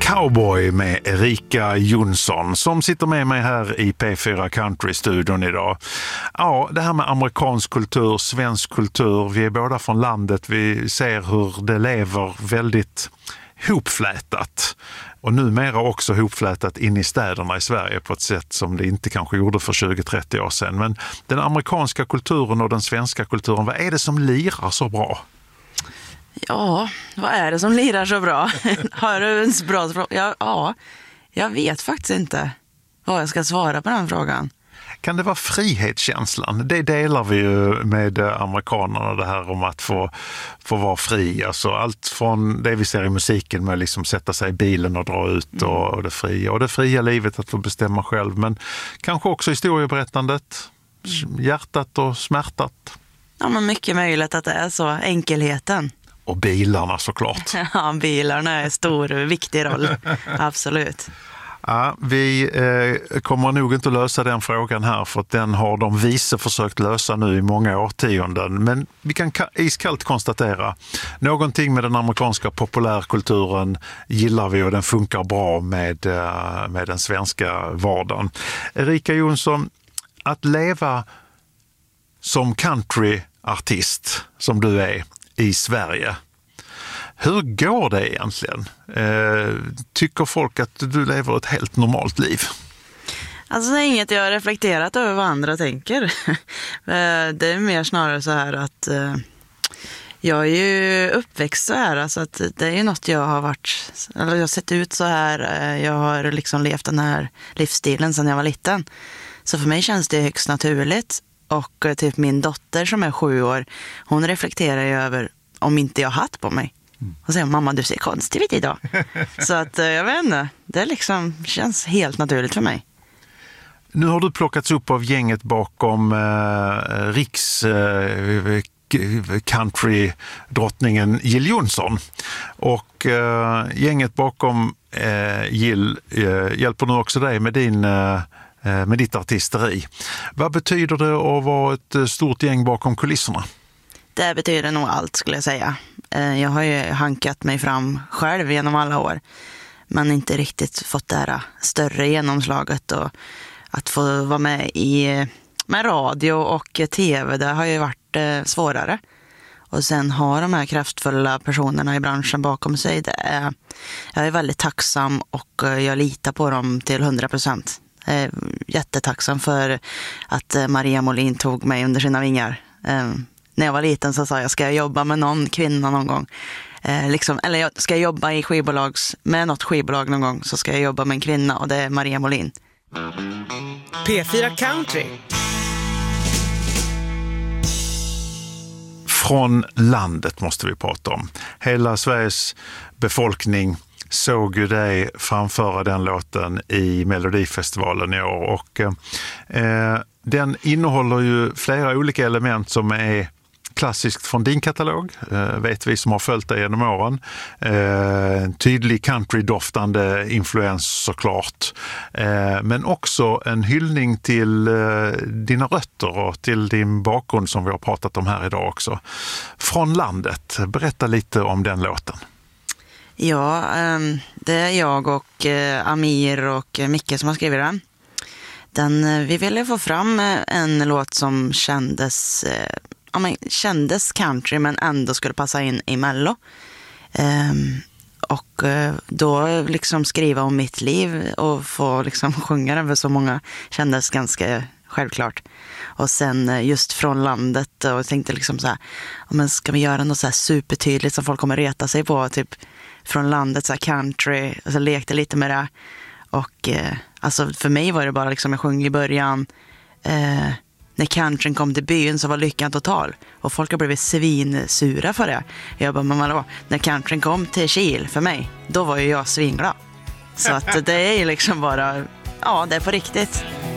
Cowboy med Erika Jonsson som sitter med mig här i P4 Country-studion idag. Ja, det här med amerikansk kultur, svensk kultur, vi är båda från landet, vi ser hur det lever väldigt hopflätat. Och numera också hopflätat in i städerna i Sverige på ett sätt som det inte kanske gjorde för 20-30 år sedan. Men den amerikanska kulturen och den svenska kulturen, vad är det som lirar så bra? Ja, vad är det som lirar så bra? Har du en bra fråga? Ja, jag vet faktiskt inte vad jag ska svara på den frågan. Kan det vara frihetskänslan? Det delar vi ju med amerikanerna, det här om att få vara fri. Alltså allt från det vi ser i musiken med att liksom sätta sig i bilen och dra ut och det fria livet att få bestämma själv. Men kanske också historieberättandet, hjärtat och smärtat. Ja, men mycket möjligt att det är så, enkelheten. Och bilarna såklart. Ja, bilarna är en stor, viktig roll. Absolut. Ja, vi kommer nog inte att lösa den frågan här för att den har de vise försökt lösa nu i många årtionden. Men vi kan iskallt konstatera någonting med den amerikanska populärkulturen gillar vi och den funkar bra med den svenska vardagen. Erika Jonsson, att leva som countryartist som du är i Sverige, hur går det egentligen? Tycker folk att du lever ett helt normalt liv? Alltså det är inget jag har reflekterat över vad andra tänker. Det är mer snarare så här att jag är ju uppväxt så här. Alltså att det är ju något jag har varit, eller jag har sett ut så här. Jag har liksom levt den här livsstilen sedan jag var liten. Så för mig känns det högst naturligt. Och typ min dotter som är 7 år, hon reflekterar ju över om inte jag har hatt på mig. Och säger, mamma du ser konstig ut idag. Så att jag vet inte, det liksom känns helt naturligt för mig. Nu har du plockats upp av gänget bakom country-drottningen Jill Johnson. Och gänget bakom Jill hjälper nu också dig med ditt artisteri. Vad betyder det att vara ett stort gäng bakom kulisserna? Det betyder nog allt skulle jag säga. Jag har ju hankat mig fram själv genom alla år. Men inte riktigt fått det här större genomslaget. Och att få vara med med radio och tv, det har ju varit svårare. Och sen har de här kraftfulla personerna i branschen bakom sig. Jag är väldigt tacksam och jag litar på dem till 100%. Jag är jättetacksam för att Maria Molin tog mig under sina vingar. När jag var liten så sa jag, ska jag jobba med någon kvinna någon gång? Eller ska jag jobba med något skivbolag någon gång så ska jag jobba med en kvinna och det är Maria Molin. P4 Country. Från landet måste vi prata om. Hela Sveriges befolkning såg ju dig framföra den låten i Melodifestivalen i år och den innehåller ju flera olika element som är klassiskt från din katalog, vet vi som har följt dig genom åren. En tydlig country-doftande influens såklart. Men också en hyllning till dina rötter och till din bakgrund som vi har pratat om här idag också. Från landet, berätta lite om den låten. Ja, det är jag och Amir och Micke som har skrivit den. Vi ville få fram en låt som kändes country men ändå skulle passa in i Mello. Och då liksom skriva om mitt liv och få liksom sjunga den för så många kändes ganska självklart. Och sen just från landet och tänkte liksom så här, men ska vi göra något så här supertydligt som folk kommer reta sig på, typ från landet så här country, och så lekte lite med det. Och alltså för mig var det bara liksom, jag sjöng i början när countryn kom till byn så var lyckan total. Och folk har blivit svinsura för det. Jag bara, men när countryn kom till Kil för mig, då var ju jag svinglad. Så att det är liksom bara, ja, det är på riktigt.